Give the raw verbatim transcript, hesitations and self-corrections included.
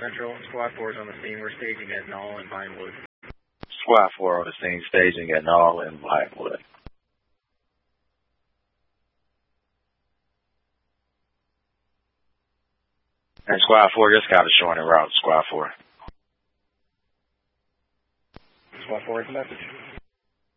Central. Squad four is on the scene. We're staging at Knoll and Vinewood. Squad four on the scene, staging at Knoll and Vinewood. And Squad four just got a short en route, Squad four. Squad four is a message.